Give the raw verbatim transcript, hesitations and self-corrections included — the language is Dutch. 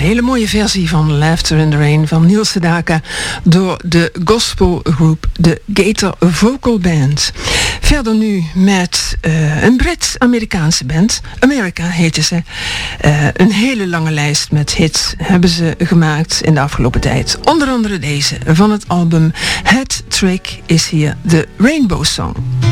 hele mooie versie van Laughter in the Rain van Neil Sedaka door de gospelgroep de Gator Vocal Band. Verder nu met uh, een Brits-Amerikaanse band. America heette ze. Uh, een hele lange lijst met hits hebben ze gemaakt in de afgelopen tijd. Onder andere deze van het album Hat Trick is hier de Rainbow Song.